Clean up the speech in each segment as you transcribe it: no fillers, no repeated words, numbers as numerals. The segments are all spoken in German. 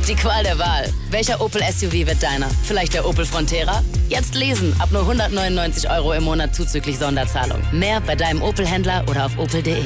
Die Qual der Wahl. Welcher Opel SUV wird deiner? Vielleicht der Opel Frontera? Jetzt lesen, ab nur 199 € im Monat zuzüglich Sonderzahlung. Mehr bei deinem Opel-Händler oder auf opel.de.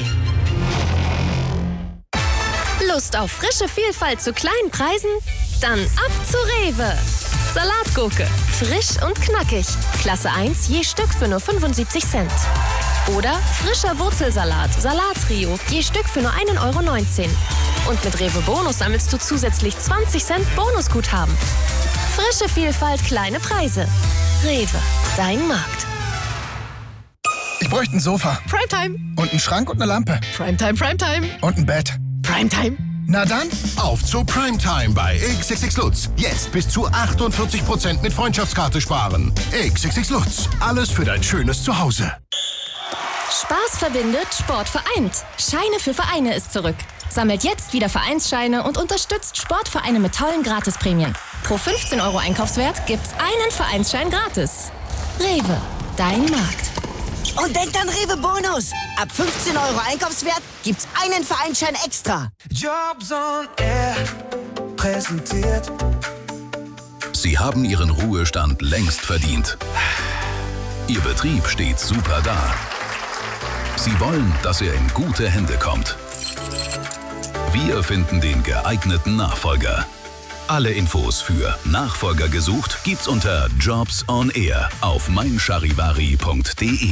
Lust auf frische Vielfalt zu kleinen Preisen? Dann ab zu Rewe. Salatgurke, frisch und knackig. Klasse 1 je Stück für nur 75 Cent. Oder frischer Wurzelsalat, Salattrio, je Stück für nur 1,19 €. Und mit Rewe Bonus sammelst du zusätzlich 20 Cent Bonusguthaben. Frische Vielfalt, kleine Preise. Rewe, dein Markt. Ich bräuchte ein Sofa. Primetime. Und einen Schrank und eine Lampe. Primetime, Primetime. Und ein Bett. Primetime. Na dann, auf zu Primetime bei XXX Lutz. Jetzt bis zu 48% mit Freundschaftskarte sparen. XXX Lutz. Alles für dein schönes Zuhause. Spaß verbindet, Sport vereint. Scheine für Vereine ist zurück. Sammelt jetzt wieder Vereinsscheine und unterstützt Sportvereine mit tollen Gratisprämien. Pro 15 € Einkaufswert gibt's einen Vereinsschein gratis. Rewe, dein Markt. Und denkt an Rewe Bonus. Ab 15 € Einkaufswert gibt's einen Vereinsschein extra. Jobs on Air präsentiert. Sie haben Ihren Ruhestand längst verdient. Ihr Betrieb steht super da. Sie wollen, dass er in gute Hände kommt. Wir finden den geeigneten Nachfolger. Alle Infos für Nachfolger gesucht gibt's unter Jobs on Air auf meincharivari.de.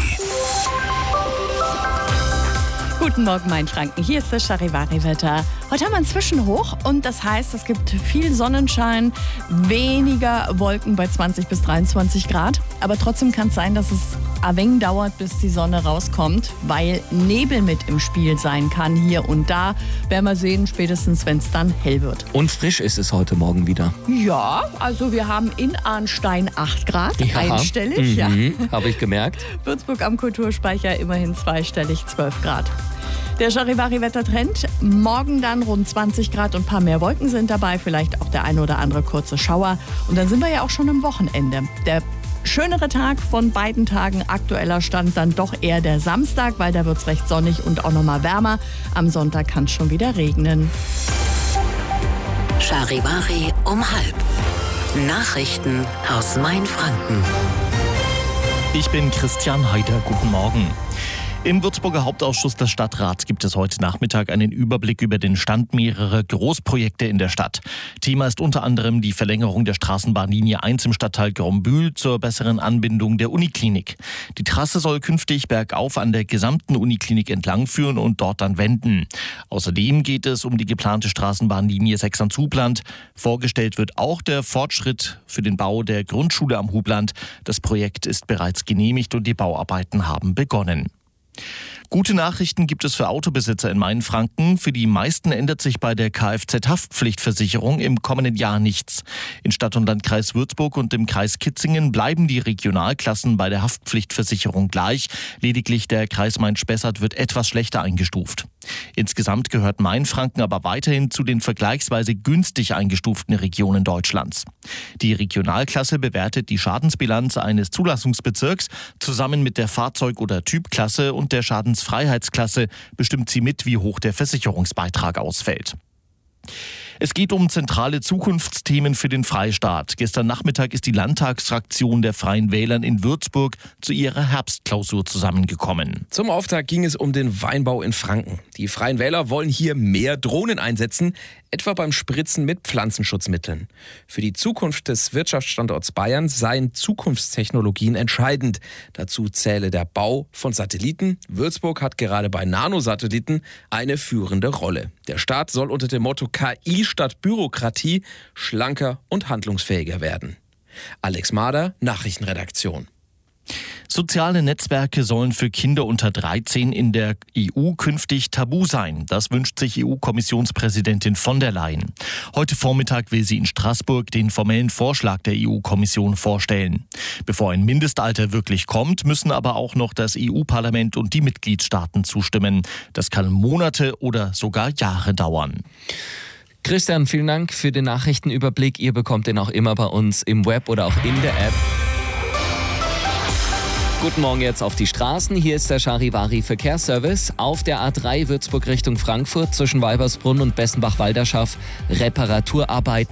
Guten Morgen, Mainfranken. Hier ist das Charivari-Wetter. Heute haben wir ein Zwischenhoch und das heißt, es gibt viel Sonnenschein, weniger Wolken bei 20 bis 23 Grad. Aber trotzdem kann es sein, dass es ein wenig dauert, bis die Sonne rauskommt, weil Nebel mit im Spiel sein kann hier und da. Werden wir sehen, spätestens wenn es dann hell wird. Und frisch ist es heute Morgen wieder. Ja, also wir haben in Arnstein 8 Grad, einstellig. Ja. Habe ich gemerkt. Würzburg am Kulturspeicher immerhin zweistellig, 12 Grad. Der Charivari-Wettertrend, morgen dann rund 20 Grad und ein paar mehr Wolken sind dabei, vielleicht auch der eine oder andere kurze Schauer. Und dann sind wir ja auch schon am Wochenende. Der schönere Tag von beiden Tagen, aktueller Stand dann doch eher der Samstag, weil da wird es recht sonnig und auch nochmal wärmer. Am Sonntag kann es schon wieder regnen. Charivari um 12:30. Nachrichten aus Mainfranken. Ich bin Christian Heider, guten Morgen. Im Würzburger Hauptausschuss des Stadtrats gibt es heute Nachmittag einen Überblick über den Stand mehrerer Großprojekte in der Stadt. Thema ist unter anderem die Verlängerung der Straßenbahnlinie 1 im Stadtteil Grombühl zur besseren Anbindung der Uniklinik. Die Trasse soll künftig bergauf an der gesamten Uniklinik entlang führen und dort dann wenden. Außerdem geht es um die geplante Straßenbahnlinie 6 ans Hubland. Vorgestellt wird auch der Fortschritt für den Bau der Grundschule am Hubland. Das Projekt ist bereits genehmigt und die Bauarbeiten haben begonnen. Gute Nachrichten gibt es für Autobesitzer in Mainfranken. Für die meisten ändert sich bei der Kfz-Haftpflichtversicherung im kommenden Jahr nichts. In Stadt- und Landkreis Würzburg und im Kreis Kitzingen bleiben die Regionalklassen bei der Haftpflichtversicherung gleich. Lediglich der Kreis Main-Spessart wird etwas schlechter eingestuft. Insgesamt gehört Mainfranken aber weiterhin zu den vergleichsweise günstig eingestuften Regionen Deutschlands. Die Regionalklasse bewertet die Schadensbilanz eines Zulassungsbezirks. Zusammen mit der Fahrzeug- oder Typklasse und der Schadensfreiheitsklasse bestimmt sie mit, wie hoch der Versicherungsbeitrag ausfällt. Es geht um zentrale Zukunftsthemen für den Freistaat. Gestern Nachmittag ist die Landtagsfraktion der Freien Wählern in Würzburg zu ihrer Herbstklausur zusammengekommen. Zum Auftakt ging es um den Weinbau in Franken. Die Freien Wähler wollen hier mehr Drohnen einsetzen, etwa beim Spritzen mit Pflanzenschutzmitteln. Für die Zukunft des Wirtschaftsstandorts Bayern seien Zukunftstechnologien entscheidend. Dazu zähle der Bau von Satelliten. Würzburg hat gerade bei Nanosatelliten eine führende Rolle. Der Staat soll unter dem Motto KI statt Bürokratie schlanker und handlungsfähiger werden. Alex Mader, Nachrichtenredaktion. Soziale Netzwerke sollen für Kinder unter 13 in der EU künftig tabu sein. Das wünscht sich EU-Kommissionspräsidentin von der Leyen. Heute Vormittag will sie in Straßburg den formellen Vorschlag der EU-Kommission vorstellen. Bevor ein Mindestalter wirklich kommt, müssen aber auch noch das EU-Parlament und die Mitgliedstaaten zustimmen. Das kann Monate oder sogar Jahre dauern. Christian, vielen Dank für den Nachrichtenüberblick. Ihr bekommt den auch immer bei uns im Web oder auch in der App. Guten Morgen jetzt auf die Straßen. Hier ist der Charivari Verkehrsservice. Auf der A3 Würzburg Richtung Frankfurt zwischen Weibersbrunn und Bessenbach-Walderschaff Reparaturarbeiten.